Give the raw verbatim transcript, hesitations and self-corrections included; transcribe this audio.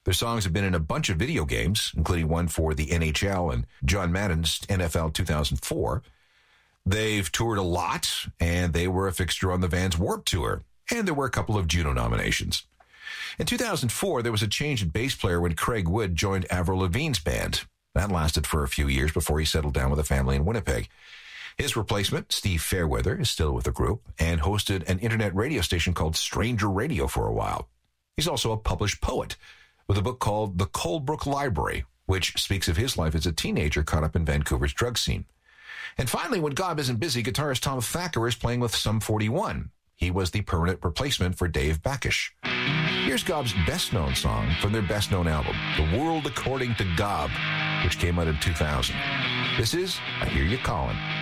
Their songs have been in a bunch of video games, including one for the N H L and John Madden's N F L two thousand four. They've toured a lot, and they were a fixture on the Vans Warped Tour, and there were a couple of Juno nominations. In two thousand four, there was a change in bass player when Craig Wood joined Avril Lavigne's band. That lasted for a few years before he settled down with a family in Winnipeg. His replacement, Steve Fairweather, is still with the group and hosted an internet radio station called Stranger Radio for a while. He's also a published poet with a book called The Coldbrook Library, which speaks of his life as a teenager caught up in Vancouver's drug scene. And finally, when Gob isn't busy, guitarist Tom Thacker is playing with Sum forty-one. He was the permanent replacement for Dave Backish. Here's Gob's best-known song from their best-known album, The World According to Gob, which came out in two thousand. This is I Hear You Calling.